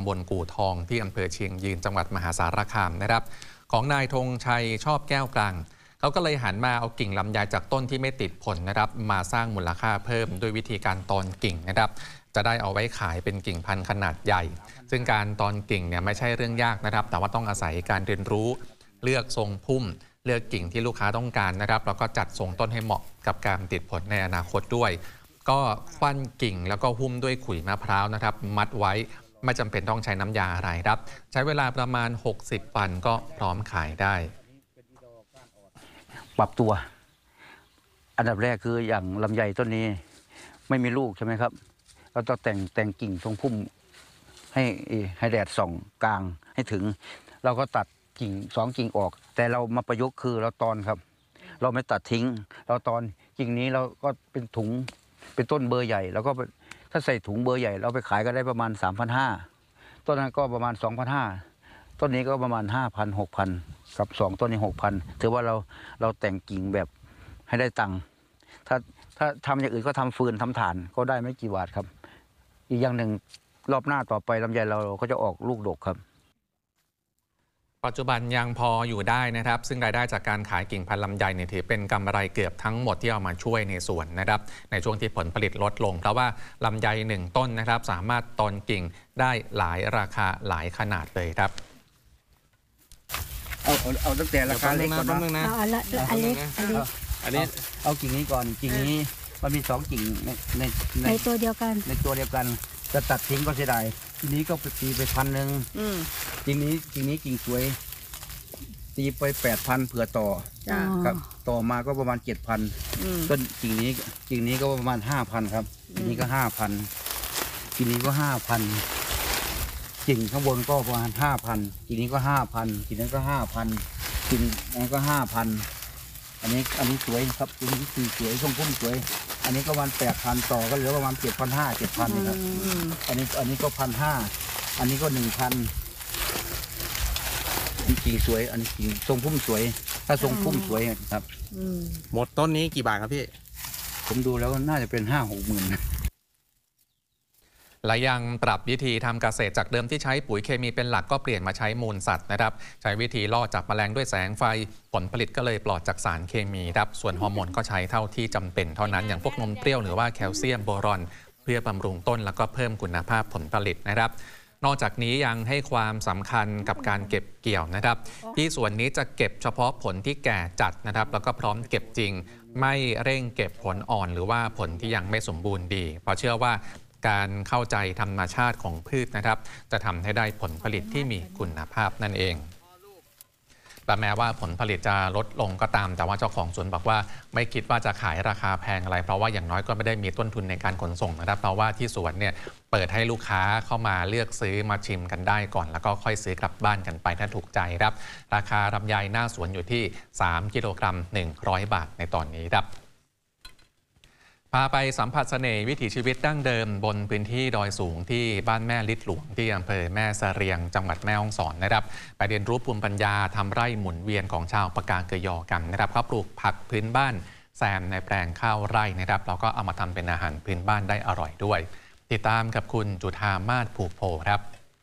ำบลกู่ทองที่อำเภอเชียงยืนจังหวัดมหาสารคามนะครับของนายธงชัยชอบแก้วกลางเขาก็เลยหันมาเอากิ่งลำไยจากต้นที่ไม่ติดผลนะครับมาสร้างมูลค่าเพิ่มด้วยวิธีการตอนกิ่งนะครับจะได้เอาไว้ขายเป็นกิ่งพันธุ์ขนาดใหญ่ซึ่งการตอนกิ่งเนี่ยไม่ใช่เรื่องยากนะครับแต่ว่าต้องอาศัยการเรียนรู้เลือกทรงพุ่มเลือกกิ่งที่ลูกค้าต้องการนะครับแล้วก็จัดทรงต้นให้เหมาะกับการติดผลในอนาคตด้วยก็คว้านกิ่งแล้วก็หุ้มด้วยขุยมะพร้าวนะครับมัดไว้ไม่จำเป็นต้องใช้น้ำยาอะไรครับใช้เวลาประมาณ60 วันก็พร้อมขายได้ปรับตัวอันดับแรกคืออย่างลำไยต้นนี้ไม่มีลูกใช่ไหมครับเราต้องแต่งกิ่งทรงพุ่มให้แดดส่องกลางให้ถึงเราก็ตัดกิ่ง2 กิ่งออกแต่เรามาประยุกต์คือเราตอนครับเราไม่ตัดทิ้งเราตอนกิ่งนี้เราก็เป็นถุงเป็นต้นเบอร์ใหญ่แล้วก็ถ้าใส่ถุงเบอร์ใหญ่เราไปขายก็ได้ประมาณ 3,500 ต้นนั้นก็ประมาณ 2,500 ต้นนี้ก็ประมาณ 5,000 6,000 กับ2ต้นนี้ 6,000 ถือว่าเราแต่งกิ่งแบบให้ได้ตังค์ถ้าทำอย่างอื่นก็ทำฟืนทำถ่านก็ได้ไม่กี่บาทครับอีกอย่างหนึ่งรอบหน้าต่อไปลำไยเราก็จะออกลูกดกครับปัจจุบันยังพออยู่ได้นะครับซึ่งรายได้จากการขายกิ่งพันธุ์ลำไยเนี่ยถือเป็นกำไรเกือบทั้งหมดที่เอามาช่วยในสวนนะครับในช่วงที่ผลผลิตลดลงเพราะว่าลำไย1 ต้นนะครับสามารถตอนกิ่งได้หลายราคาหลายขนาดเลยครับเอาตั้งแต่ราคาเล็กก่อนนะอันเล็กเอากิ่งนี้ก่อนกิ่งนี้มันมี2 กิ่งในตัวเดียวกันจะตัดทิ้งก็เสียดายทีนี้ก็ตีไป1,000กิ่งนี้กิ่งสวยตีไป 8,000 เผื่อต่อครับต่อมาก็ประมาณ 7,000ต้นกิ่งนี้ก็ประมาณ 5,000ครับกิ่งนี้ก็ 5,000กิ่งนี้ก็ 5,000กิ่งข้างบนก็ประมาณ 5,000กิ่งนี้ก็ 5,000กิ่งนั้นก็ 5,000กิ่งนั้นก็ 5,000อันนี้สวยครับกิ่งนี้สวยทรงพุ่มสวยอันนี้ก็ประมาณ 8,000 ต่อก็เหลือประมาณ 7,500 7,000นี่ครับอันนี้ก็ 1,500อันนี้ก็ 1,000กิ่งสวยอันนี้กิ่งทรงพุ่มสวยถ้าทรงพุ่มสวยครับหมดต้นนี้กี่บาทครับพี่ผมดูแล้วน่าจะเป็น 5-6 หมื่นและยังปรับวิธีทำเกษตรจากเดิมที่ใช้ปุ๋ยเคมีเป็นหลักก็เปลี่ยนมาใช้มูลสัตว์นะครับใช้วิธีล่อจับแมลงด้วยแสงไฟผลผลิตก็เลยปลอดจากสารเคมีครับส่วนฮอร์โมนก็ใช้เท่าที่จำเป็นเท่านั้นอย่างพวกนมเปรี้ยวหรือว่าแคลเซียมโบรอนเพื่อบำรุงต้นแล้วก็เพิ่มคุณภาพผลผลิตนะครับนอกจากนี้ยังให้ความสำคัญกับการเก็บเกี่ยวนะครับที่ส่วนนี้จะเก็บเฉพาะผลที่แก่จัดนะครับแล้วก็พร้อมเก็บจริงไม่เร่งเก็บผลอ่อนหรือว่าผลที่ยังไม่สมบูรณ์ดีเพราะเชื่อว่าการเข้าใจธรรมชาติของพืชนะครับจะทำให้ได้ผลผลิตที่มีคุณภาพนั่นเองแต่แม้ว่าผลผลิตจะลดลงก็ตามแต่ว่าเจ้าของสวนบอกว่าไม่คิดว่าจะขายราคาแพงอะไรเพราะว่าอย่างน้อยก็ไม่ได้มีต้นทุนในการขนส่งนะครับเพราะว่าที่สวนเนี่ยเปิดให้ลูกค้าเข้ามาเลือกซื้อมาชิมกันได้ก่อนแล้วก็ค่อยซื้อกลับบ้านกันไปถ้าถูกใจครับราคาลำไยหน้าสวนอยู่ที่3 กิโลกรัม100 บาทในตอนนี้ครับพาไปสัมผัสเสน่ห์วิถีชีวิตดั้งเดิมบนพื้นที่ดอยสูงที่บ้านแม่ลิดหลวงที่อำเภอแม่เสรียงจังหวัดแม่ฮ่องสอนนะครับไปเรียนรู้ภูมิปัญญาทำไร่หมุนเวียนของชาวปากาเกยอกันนะครับเขาปลูกผักพื้นบ้านแซมในแปลงข้าวไร่นะครับแล้วก็เอามาทำเป็นอาหารพื้นบ้านได้อร่อยด้วยติดตามกับคุณจุฑามาศผูกโพครับ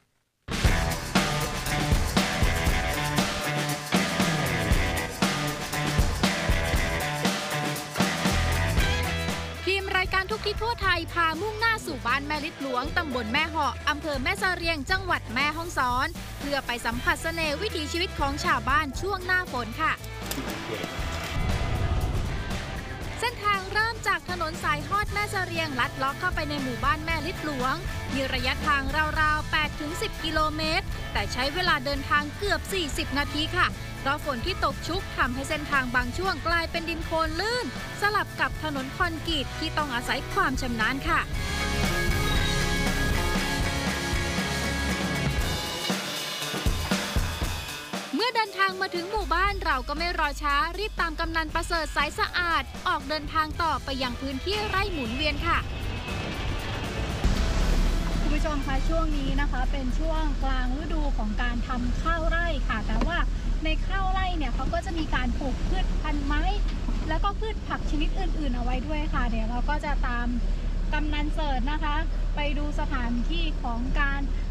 ทุกที่ทั่วไทยพามุ่งหน้าสู่บ้านแม่ลิดหลวงตำบลแม่เหาะอำเภอแม่เสรียงจังหวัดแม่ฮ่องสอนเพื่อไปสัมผัสเสน่ห์วิถีชีวิตของชาวบ้านช่วงหน้าฝนค่ะเส้นทางเริ่มจากถนนสายฮอดแม่เสรียงลัดเลาะเข้าไปในหมู่บ้านแม่ลิดหลวงมีระยะทางราวๆ 8-10 กิโลเมตรแต่ใช้เวลาเดินทางเกือบ40 นาทีค่ะเพราะฝนที่ตกชุกทำให้เส้นทางบางช่วงกลายเป็นดินโคลนลื่นสลับกับถนนคอนกรีตที่ต้องอาศัยความชำนาญค่ะเมื่อเดินทางมาถึงหมู่บ้านเราก็ไม่รอช้ารีบตามกำนันประเสริฐสายสะอาดออกเดินทางต่อไปยังพื้นที่ไร่หมุนเวียนค่ะคุณผู้ชมคะช่วงนี้นะคะเป็นช่วงกลางฤดูของการทำข้าวไร่ค่ะแต่ว่าในข้าวไร่เนี่ยเขาก็จะมีการปลูกพืชพันธุ์ไม้แล้วก็พืชผักชนิดอื่นๆเอาไว้ด้วยค่ะเดี๋ยวเราก็จะตามกำนันเสิร์ชนะคะไปดูสถานที่ของการ